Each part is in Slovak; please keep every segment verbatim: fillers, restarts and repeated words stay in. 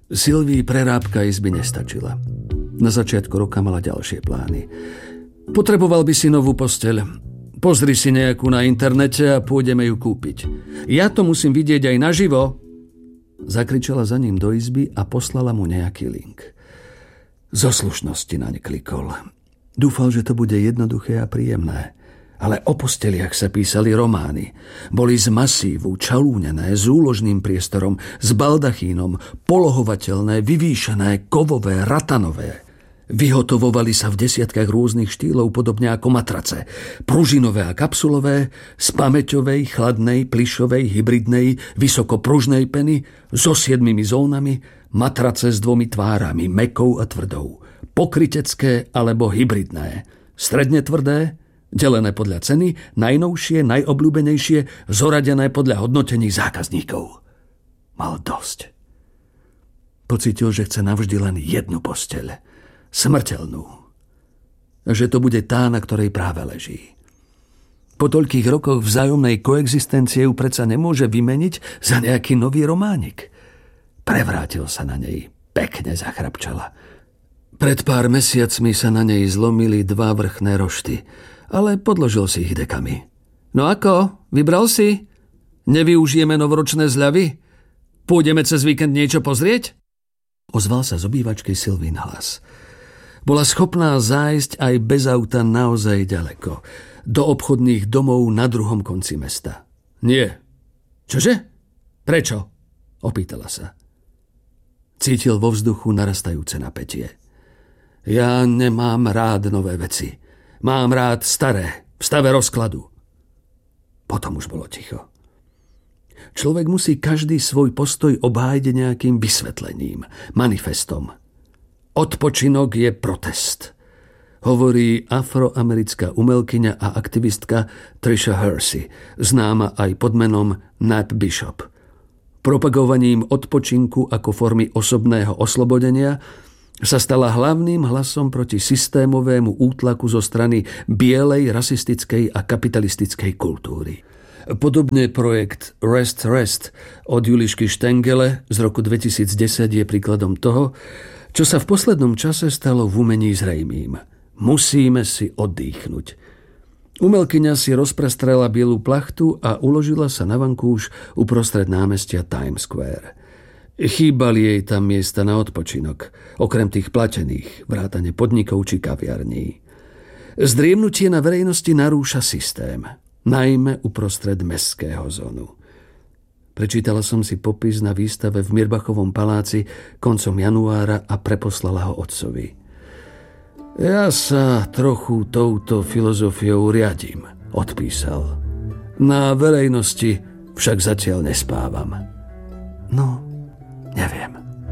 Sylvii prerábka izby nestačila. Na začiatku roka mala ďalšie plány. Potreboval by si novú posteľ. Pozri si nejakú na internete a pôjdeme ju kúpiť. Ja to musím vidieť aj naživo. Zakričala za ním do izby a poslala mu nejaký link. Zo slušnosti naň klikol. Dúfal, že to bude jednoduché a príjemné. Ale o posteliach sa písali romány. Boli z masívu, čalúnené, s úložným priestorom, s baldachínom, polohovateľné, vyvýšené, kovové, ratanové. Vyhotovovali sa v desiatkách rôznych štýlov, podobne ako matrace. Pružinové a kapsulové, z pamäťovej, chladnej, plyšovej, hybridnej, vysokopružnej peny, so siedmimi zónami, matrace s dvomi tvárami, mäkkou a tvrdou. Pokrytecké alebo hybridné. Stredne tvrdé, delené podľa ceny, najnovšie, najobľúbenejšie, zoradené podľa hodnotení zákazníkov. Mal dosť. Pocítil, že chce navždy len jednu posteľ. Smrteľnú. Že to bude tá, na ktorej práve leží. Po toľkých rokoch vzájomnej koexistencie ju predsa nemôže vymeniť za nejaký nový románik. Prevrátil sa na nej. Pekne zachrapčala. Pred pár mesiacmi sa na nej zlomili dva vrchné rošty, ale podložil si ich dekami. No ako? Vybral si? Nevyužijeme novoročné zľavy? Pôjdeme cez víkend niečo pozrieť? Ozval sa z obývačky Sylvín hlas. Bola schopná zájsť aj bez auta naozaj ďaleko. Do obchodných domov na druhom konci mesta. Nie. Čože? Prečo? Opýtala sa. Cítil vo vzduchu narastajúce napätie. Ja nemám rád nové veci. Mám rád staré, v stave rozkladu. Potom už bolo ticho. Človek musí každý svoj postoj obhájiť nejakým vysvetlením, manifestom. Odpočinok je protest, hovorí afroamerická umelkyňa a aktivistka Trisha Hersey, známa aj pod menom Nat Bishop. Propagovaním odpočinku ako formy osobného oslobodenia sa stala hlavným hlasom proti systémovému útlaku zo strany bielej, rasistickej a kapitalistickej kultúry. Podobne projekt Rest Rest od Julišky Štengele z roku dvetisícdesať je príkladom toho, čo sa v poslednom čase stalo v umení zrejmým. Musíme si oddychnúť. Umelkyňa si rozprestrela bielú plachtu a uložila sa na vankúš uprostred námestia Times Square. Chýbali jej tam miesta na odpočinok, okrem tých platených, vrátane podnikov či kaviarní. Zdriemnutie na verejnosti narúša systém, najmä uprostred mestského zónu. Prečítala som si popis na výstave v Mirbachovom paláci koncom januára a preposlala ho otcovi. Ja sa trochu touto filozofiou riadím, odpísal. Na verejnosti však zatiaľ nespávam. No, neviem.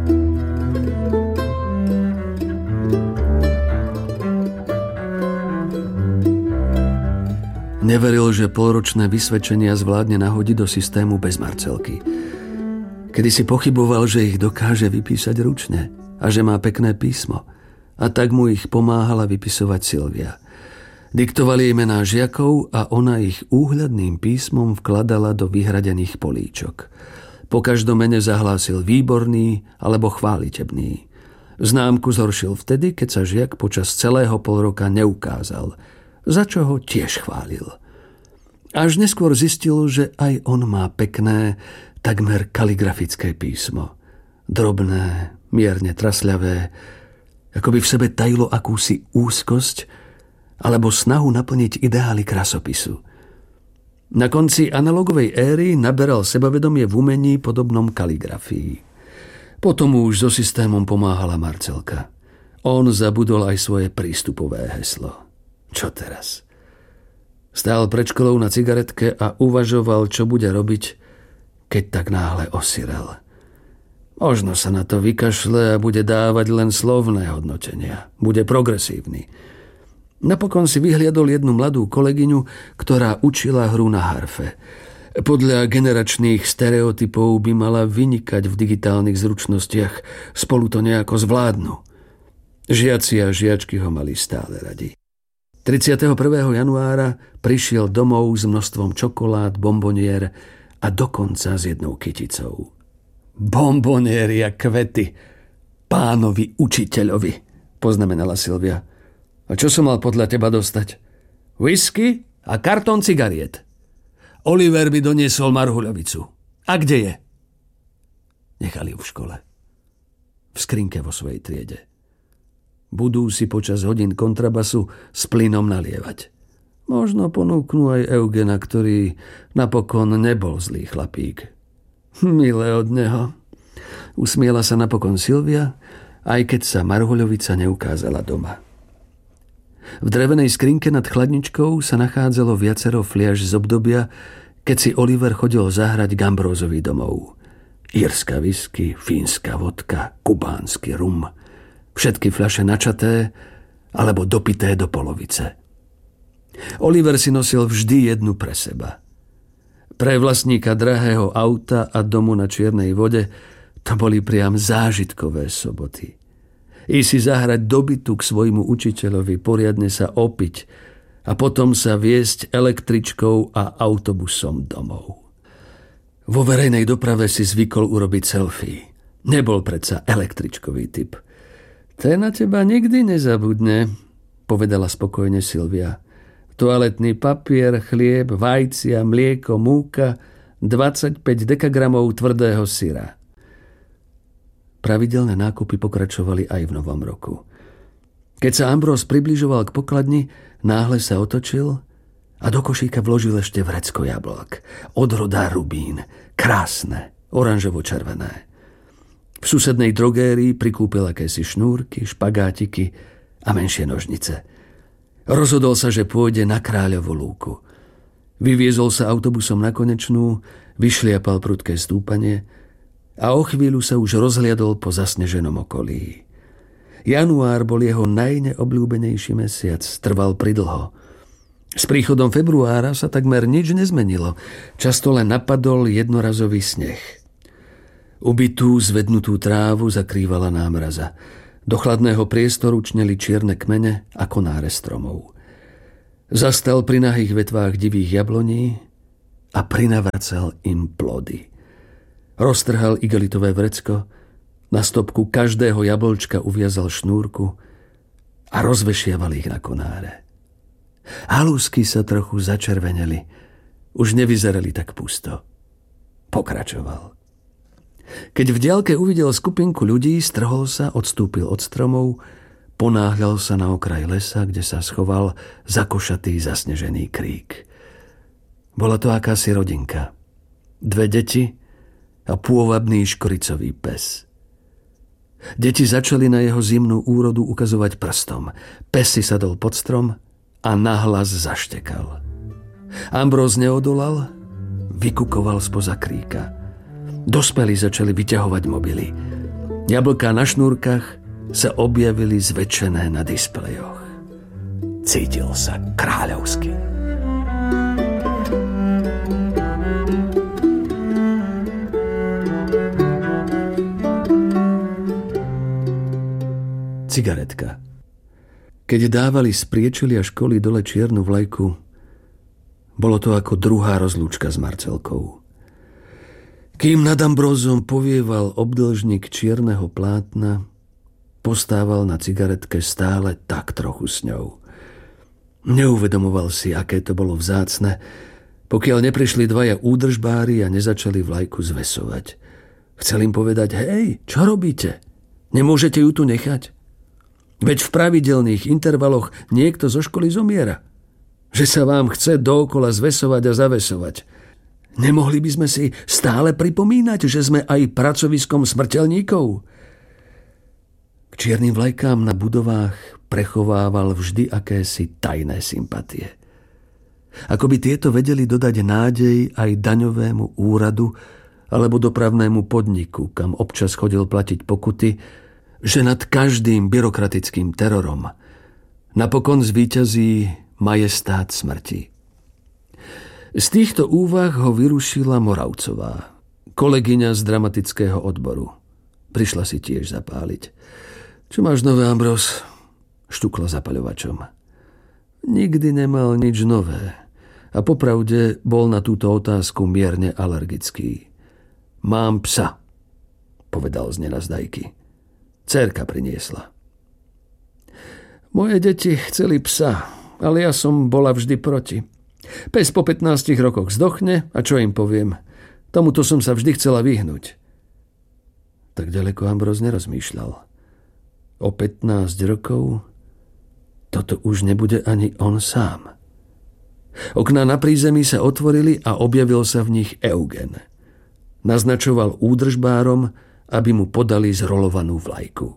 Neveril, že polročné vysvedčenia zvládne nahodiť do systému bez Marcelky. Kedy si pochyboval, že ich dokáže vypísať ručne a že má pekné písmo. A tak mu ich pomáhala vypisovať Sylvia. Diktovali jej mená žiakov a ona ich úhľadným písmom vkladala do vyhradených políčok. Po každom mene zahlásil výborný alebo chválitebný. Známku zhoršil vtedy, keď sa žiak počas celého polroka neukázal, za čo ho tiež chválil. Až neskôr zistil, že aj on má pekné, takmer kaligrafické písmo. Drobné, mierne trasľavé, ako by v sebe tajilo akúsi úzkosť alebo snahu naplniť ideály krasopisu. Na konci analogovej éry naberal sebavedomie v umení podobnom kaligrafii. Potom už so systémom pomáhala Marcelka. On zabudol aj svoje prístupové heslo. Čo teraz? Stál pred školou na cigaretke a uvažoval, čo bude robiť, keď tak náhle osirel. Možno sa na to vykašle a bude dávať len slovné hodnotenia. Bude progresívny. Napokon si vyhliadol jednu mladú kolegyňu, ktorá učila hru na harfe. Podľa generačných stereotypov by mala vynikať v digitálnych zručnostiach. Spolu to nejako zvládnu. Žiaci a žiačky ho mali stále radi. tridsiateho prvého januára prišiel domov s množstvom čokolád, bombonier a dokonca s jednou kyticou. Bomboniery a kvety. Pánovi učiteľovi, poznamenala Silvia. A čo som mal podľa teba dostať? Whisky a kartón cigariet. Oliver by doniesol marhuľovicu. A kde je? Nechali ju v škole. V skrinke vo svojej triede. Budú si počas hodín kontrabasu s plynom nalievať. Možno ponúknú aj Eugena, ktorý napokon nebol zlý chlapík. Milé od neho. Usmiela sa napokon Silvia, aj keď sa marhuľovica neukázala doma. V drevenej skrinke nad chladničkou sa nachádzalo viacero fliaš z obdobia, keď si Oliver chodil zahrať k Ambrózovi domov. Írska whisky, fínska vodka, kubánsky rum. Všetky fľaše načaté alebo dopité do polovice. Oliver si nosil vždy jednu pre seba. Pre vlastníka drahého auta a domu na čiernej vode to boli priam zážitkové soboty. I si zahrať do bytu k svojmu učiteľovi, poriadne sa opiť a potom sa viesť električkou a autobusom domov. Vo verejnej doprave si zvykol urobiť selfie. Nebol predsa električkový typ. Ten na teba nikdy nezabudne, povedala spokojne Silvia. Toaletný papier, chlieb, vajcia, mlieko, múka, dvadsaťpäť dekagramov tvrdého syra. Pravidelné nákupy pokračovali aj v novom roku. Keď sa Ambróz približoval k pokladni, náhle sa otočil a do košíka vložil ešte vrecko jablok. Odroda rubín, krásne, oranžovo-červené. V susednej drogérii prikúpil akési šnúrky, špagátiky a menšie nožnice. Rozhodol sa, že pôjde na Kráľovu lúku. Vyviezol sa autobusom na Konečnú, vyšliapal prudké stúpanie a o chvíľu sa už rozhliadol po zasneženom okolí. Január bol jeho najneobľúbenejší mesiac, trval pridlho. S príchodom februára sa takmer nič nezmenilo, často len napadol jednorazový sneh. Ubitú, zvednutú trávu zakrývala námraza. Do chladného priestoru čneli čierne kmene a konáre stromov. Zastal pri nahých vetvách divých jabloní a prinavracal im plody. Roztrhal igelitové vrecko, na stopku každého jablčka uviazal šnúrku a rozvešiaval ich na konáre. Halúsky sa trochu začerveneli, už nevyzerali tak pusto. Pokračoval. Keď v diaľke uvidel skupinku ľudí, strhol sa, odstúpil od stromov, ponáhľal sa na okraj lesa, kde sa schoval zakošatý zasnežený krík. Bola to akási rodinka. Dve deti a pôvabný škoricový pes. Deti začali na jeho zimnú úrodu ukazovať prstom. Pes si sadol pod strom a nahlas zaštekal. Ambróz neodolal, vykukoval spoza kríka. Dospelí začali vyťahovať mobily. Jablká na šnúrkach sa objavili zväčšené na displejoch. Cítil sa kráľovsky. Cigaretka. Keď dávali z priečelia školy dole čiernu vlajku, bolo to ako druhá rozlúčka s Marcelkou. Kým nad Ambrózom povieval obdĺžnik čierneho plátna, postával na cigaretke stále tak trochu s ňou. Neuvedomoval si, aké to bolo vzácne, pokiaľ neprišli dvaja údržbári a nezačali vlajku zvesovať. Chcel im povedať, hej, čo robíte? Nemôžete ju tu nechať? Veď v pravidelných intervaloch niekto zo školy zomiera. Že sa vám chce dookola zvesovať a zavesovať. Nemohli by sme si stále pripomínať, že sme aj pracoviskom smrteľníkov? K čiernym vlajkám na budovách prechovával vždy akési tajné sympatie. Ako by tieto vedeli dodať nádej aj daňovému úradu alebo dopravnému podniku, kam občas chodil platiť pokuty, že nad každým byrokratickým terorom napokon zvíťazí majestát smrti. Z týchto úvah ho vyrušila Moravcová, kolegyňa z dramatického odboru. Prišla si tiež zapáliť. Čo máš nové, Ambróz? Štukla zapaľovačom. Nikdy nemal nič nové a popravde bol na túto otázku mierne alergický. Mám psa. povedal z nenazdajky. Dcérka priniesla. Moje deti chceli psa, ale ja som bola vždy proti. Pes po pätnástich rokoch zdochne a čo im poviem? Tomuto som sa vždy chcela vyhnúť. Tak ďaleko Ambróz nerozmýšľal. O pätnásť rokov toto už nebude ani on sám. Okná na prízemí sa otvorili a objavil sa v nich Eugen. Naznačoval údržbárom, aby mu podali zrolovanú vlajku.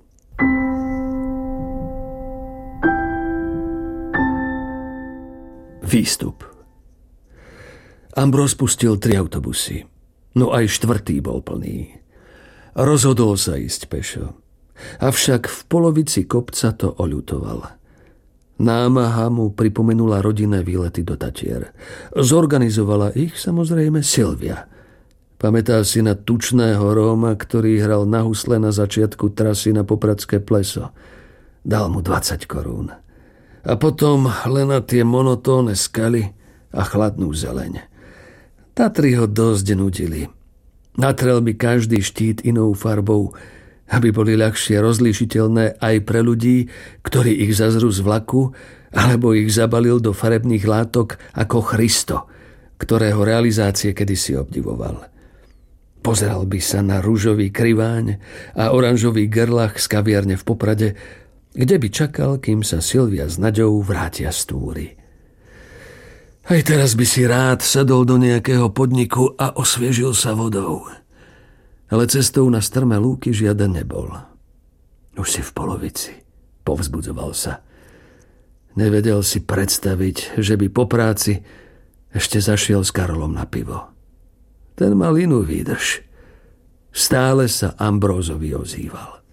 Výstup. Ambróz pustil tri autobusy. No aj štvrtý bol plný. Rozhodol sa ísť pešo. Avšak v polovici kopca to oľutoval. Námaha mu pripomenula rodinné výlety do Tatier. Zorganizovala ich samozrejme Silvia. Pamätá si na tučného Róma, ktorý hral na husle na začiatku trasy na Popradské pleso. Dal mu dvadsať korún. A potom len na tie monotónne skaly a chladnú zeleň. Tatry ho dosť nudili. Natrel by každý štít inou farbou, aby boli ľahšie rozlíšiteľné aj pre ľudí, ktorí ich zazrú z vlaku, alebo ich zabalil do farebných látok ako Christo, ktorého realizácie kedysi obdivoval. Pozeral by sa na ružový kriváň a oranžový gerlach z kaviarne v Poprade, kde by čakal, kým sa Silvia s Naďou vrátia z túry. Aj teraz by si rád sadol do nejakého podniku a osviežil sa vodou. Ale cestou na strmé lúky žiaden nebol. Už si v polovici, povzbudzoval sa. Nevedel si predstaviť, že by po práci ešte zašiel s Karolom na pivo. Ten mal inú výdrž. Stále sa Ambrózovi ozýval.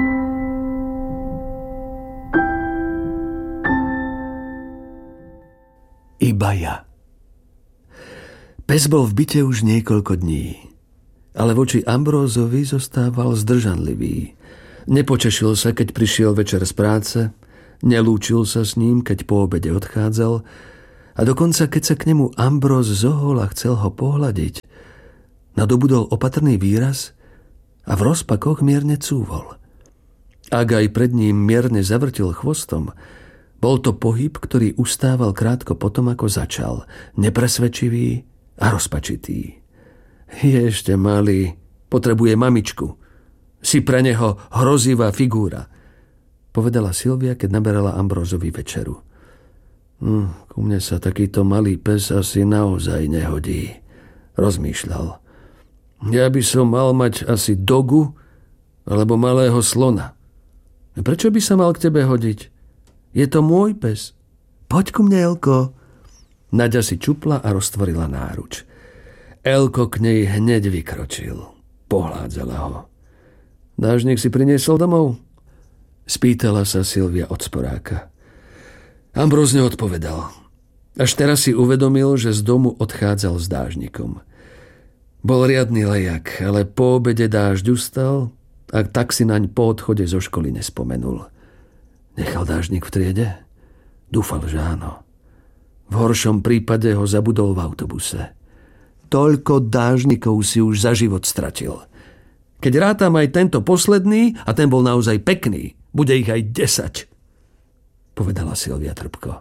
Iba ja. Pes bol v byte už niekoľko dní, ale voči Ambrózovi zostával zdržanlivý. Nepočešil sa, keď prišiel večer z práce, nelúčil sa s ním, keď po obede odchádzal a dokonca, keď sa k nemu Ambróz zohol a chcel ho pohľadiť, nadobudol opatrný výraz a v rozpakoch mierne cúvol. Ak aj pred ním mierne zavrtil chvostom, bol to pohyb, ktorý ustával krátko potom, ako začal, nepresvedčivý a rozpačitý. Je ešte malý, potrebuje mamičku. Si pre neho hrozivá figúra, povedala Silvia, keď naberala Ambrózovi večeru. Hm, ku mne sa takýto malý pes asi naozaj nehodí, rozmýšľal. Ja by som mal mať asi dogu alebo malého slona. Prečo by sa mal k tebe hodiť? Je to môj pes. Poď ku mne, Elko. Naďa si čupla a roztvorila náruč. Elko k nej hneď vykročil. Pohládzala ho. Dážnik si priniesol domov? Spýtala sa Silvia od sporáka. Ambróz neodpovedal. Až teraz si uvedomil, že z domu odchádzal s dážnikom. Bol riadny lejak, ale po obede dážď ustal a tak si naň po odchode zo školy nespomenul. Nechal dážnik v triede? Dúfal, že áno. V horšom prípade ho zabudol v autobuse. Toľko dážnikov si už za život stratil. Keď rátam aj tento posledný, a ten bol naozaj pekný, bude ich aj desať, povedala Silvia trpko.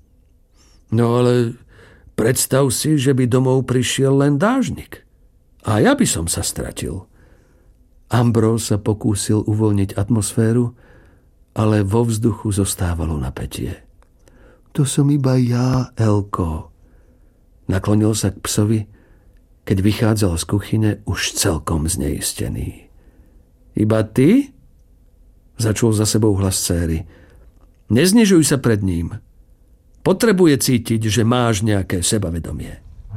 No ale predstav si, že by domov prišiel len dážnik. A ja by som sa stratil. Ambróz sa pokúsil uvoľniť atmosféru, ale vo vzduchu zostávalo napätie. To som iba ja, Elko. Naklonil sa k psovi, keď vychádzal z kuchyne už celkom zneistený. Iba ty? Začul za sebou hlas céry. Neznižuj sa pred ním. Potrebuje cítiť, že máš nejaké sebavedomie.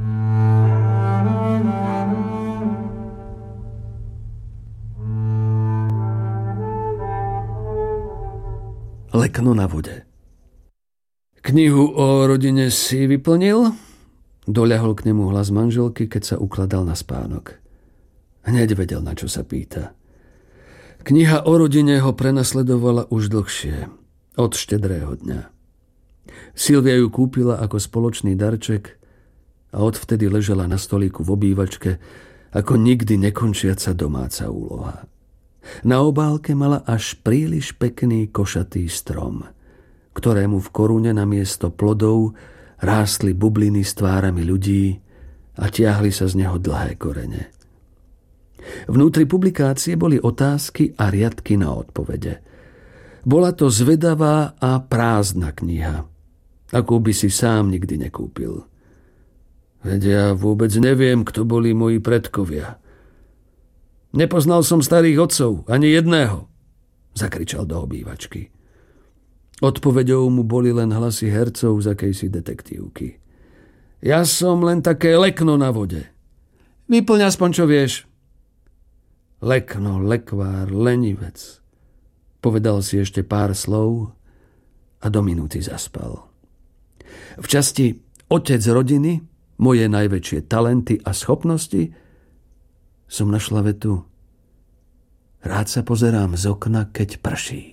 Lekno na vode. Knihu o rodine si vyplnil? Doľahol k nemu hlas manželky, keď sa ukladal na spánok. Hneď vedel, na čo sa pýta. Kniha o rodine ho prenasledovala už dlhšie, od štedrého dňa. Silvia ju kúpila ako spoločný darček a odvtedy ležala na stolíku v obývačke ako nikdy nekončiaca domáca úloha. Na obálke mala až príliš pekný košatý strom, ktorému v korune namiesto plodov rástli bubliny s tvárami ľudí a tiahli sa z neho dlhé korene. Vnútri publikácie boli otázky a riadky na odpovede. Bola to zvedavá a prázdna kniha, akú by si sám nikdy nekúpil. Veď ja vôbec neviem, kto boli moji predkovia. Nepoznal som starých otcov, ani jedného, zakričal do obývačky. Odpoveďou mu boli len hlasy hercov z akejsi detektívky. Ja som len také lekno na vode. Vyplň aspoň, čo vieš. Lekno, lekvár, lenivec. Povedal si ešte pár slov a do minúty zaspal. V časti Otec rodiny, moje najväčšie talenty a schopnosti som našla vetu: rád sa pozerám z okna, keď prší.